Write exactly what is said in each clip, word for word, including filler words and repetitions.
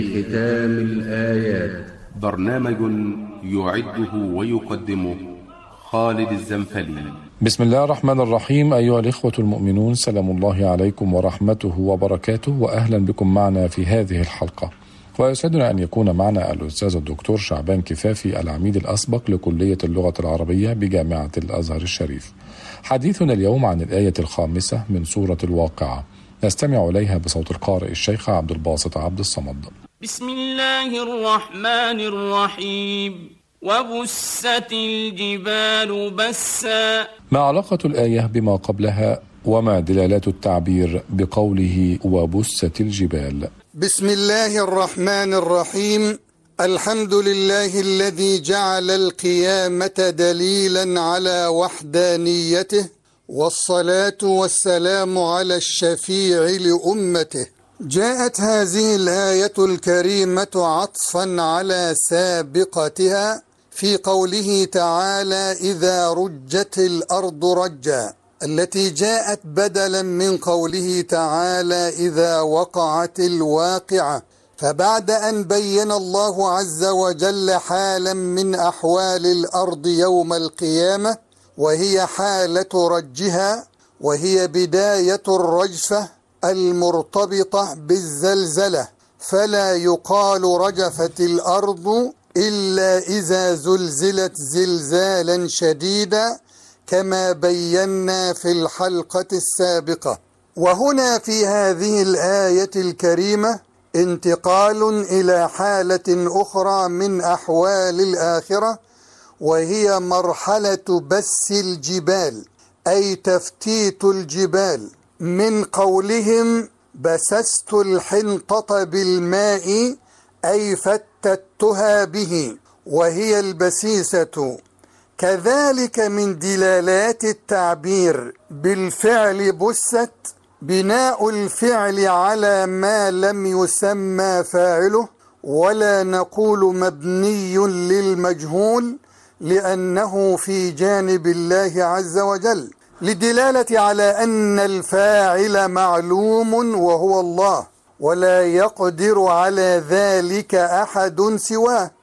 ختام الآيات، برنامج يعده ويقدمه خالد الزنفلي. بسم الله الرحمن الرحيم. أيها الإخوة المؤمنون، سلام الله عليكم ورحمته وبركاته، وأهلا بكم معنا في هذه الحلقة. ويسعدنا أن يكون معنا الأستاذ الدكتور شعبان كفافي، العميد الأسبق لكلية اللغة العربية بجامعة الأزهر الشريف. حديثنا اليوم عن الآية الخامسة من سورة الواقعة، نستمع إليها بصوت القارئ الشيخ عبد الباسط عبد الصمد. بسم الله الرحمن الرحيم. وبست الجبال بسا. ما علاقة الآية بما قبلها، وما دلالات التعبير بقوله وبست الجبال؟ بسم الله الرحمن الرحيم. الحمد لله الذي جعل القيامة دليلا على وحدانيته، والصلاة والسلام على الشفيع لأمته. جاءت هذه الآية الكريمة عطفا على سابقتها في قوله تعالى إذا رجت الأرض رجا، التي جاءت بدلا من قوله تعالى إذا وقعت الواقعة. فبعد أن بين الله عز وجل حالا من أحوال الأرض يوم القيامة، وهي حالة رجها، وهي بداية الرجفة المرتبطة بالزلزلة، فلا يقال رجفت الأرض إلا إذا زلزلت زلزالا شديدا كما بينا في الحلقة السابقة. وهنا في هذه الآية الكريمة انتقال إلى حالة أخرى من أحوال الآخرة، وهي مرحلة بس الجبال، أي تفتيت الجبال، من قولهم بسست الحنطة بالماء أي فتتها به، وهي البسيسة. كذلك من دلالات التعبير بالفعل بست بناء الفعل على ما لم يسمى فاعله، ولا نقول مبني للمجهول لأنه في جانب الله عز وجل، لدلالة على أن الفاعل معلوم وهو الله، ولا يقدر على ذلك أحد سواه،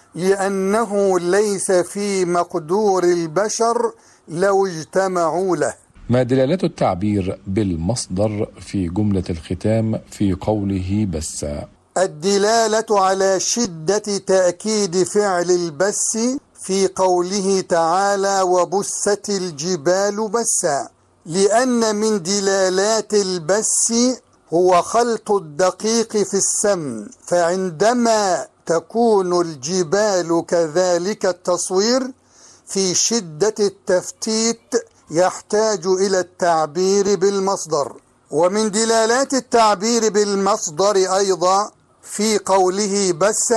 لأنه ليس في مقدور البشر لو اجتمعوا له. ما دلالات التعبير بالمصدر في جملة الختام في قوله بسا؟ الدلالة على شدة تأكيد فعل البس في قوله تعالى وبست الجبال بسا، لأن من دلالات البس هو خلط الدقيق في السمن، فعندما تكون الجبال كذلك التصوير في شدة التفتيت يحتاج إلى التعبير بالمصدر. ومن دلالات التعبير بالمصدر أيضا في قوله بس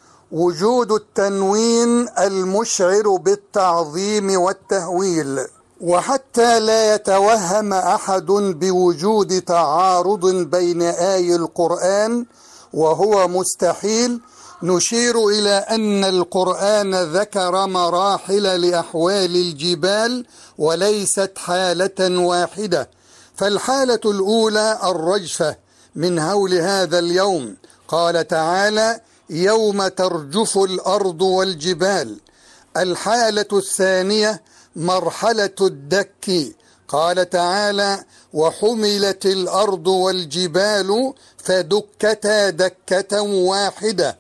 وجود التنوين المشعر بالتعظيم والتهويل. وحتى لا يتوهم أحد بوجود تعارض بين آي القرآن وهو مستحيل، نشير إلى أن القرآن ذكر مراحل لأحوال الجبال وليست حالة واحدة. فالحالة الأولى الرجفة من هول هذا اليوم، قال تعالى يوم ترجف الأرض والجبال. الحالة الثانية مرحلة الدك، قال تعالى وحملت الأرض والجبال فدكتا دكة واحدة.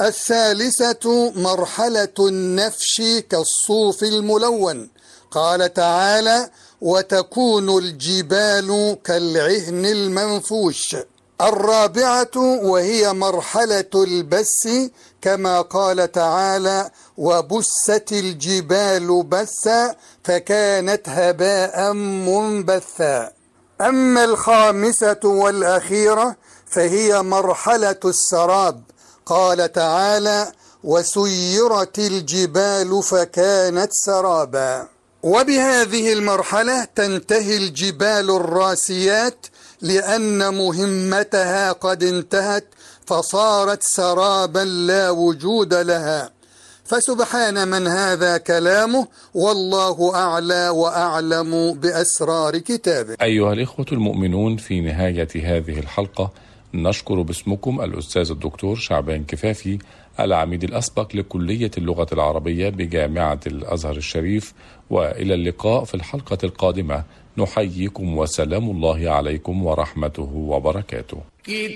الثالثة مرحلة النفش كالصوف الملون، قال تعالى وتكون الجبال كالعهن المنفوش. الرابعة وهي مرحلة البس، كما قال تعالى وبست الجبال بسا فكانت هباء منبثا. أما الخامسة والأخيرة فهي مرحلة السراب، قال تعالى وسيرت الجبال فكانت سرابا. وبهذه المرحلة تنتهي الجبال الراسيات، لأن مهمتها قد انتهت فصارت سرابا لا وجود لها. فسبحان من هذا كلامه، والله أعلى وأعلم بأسرار كتابه. أيها الإخوة المؤمنون، في نهاية هذه الحلقة نشكر باسمكم الأستاذ الدكتور شعبان كفافي، العميد الأسبق لكلية اللغة العربية بجامعة الأزهر الشريف، وإلى اللقاء في الحلقة القادمة. نحييكم وسلام الله عليكم ورحمته وبركاته.